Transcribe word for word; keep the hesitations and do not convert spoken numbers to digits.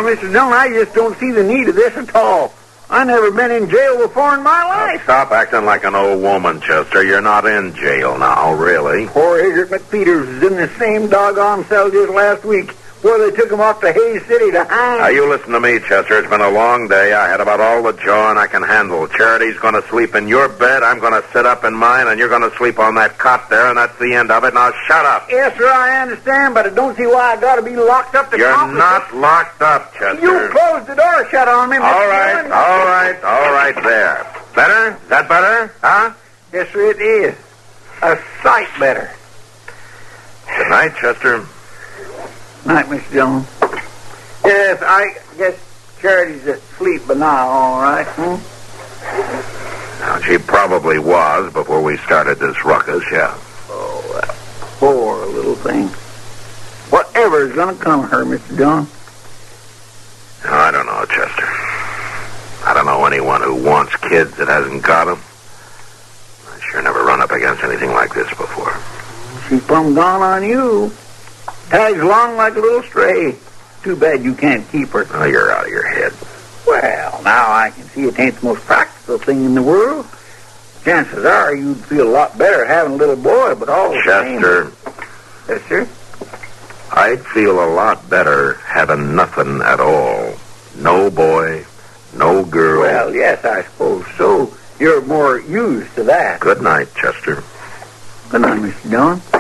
Mister Dillon, I just don't see the need of this at all. I never been in jail before in my life. Now, stop acting like an old woman, Chester. You're not in jail now, really. Poor Egbert McPeters was in the same doggone cell just last week, where they took him off to Hayes City to hang. Now, you listen to me, Chester. It's been a long day. I had about all the jawing I can handle. Charity's going to sleep in your bed. I'm going to sit up in mine, and you're going to sleep on that cot there, and that's the end of it. Now, shut up. Yes, sir, I understand, but I don't see why I got to be locked up to You're accomplish not it. locked up, Chester. You closed the door shut on me, Mister All right, Dillon. all right, all right there. Better? Is that better? Huh? Yes, sir, it is. A sight better. Good night, Chester. Night, Mister Dillon. Yes, I guess Charity's asleep by now, all right, hmm? Now, she probably was before we started this ruckus, yeah. Oh, that poor little thing. Whatever is going to come to her, Mister Dillon? Oh, I don't know, Chester. I don't know anyone who wants kids that hasn't got them. I sure never run up against anything like this before. She's plumb gone on you. Tags along like a little stray. Too bad you can't keep her. Oh, you're out of your head. Well, now I can see it ain't the most practical thing in the world. Chances are you'd feel a lot better having a little boy, but all the same... Chester. Yes, sir? I'd feel a lot better having nothing at all. No boy, no girl. Well, yes, I suppose so. You're more used to that. Good night, Chester. Good night, Mister Dillon.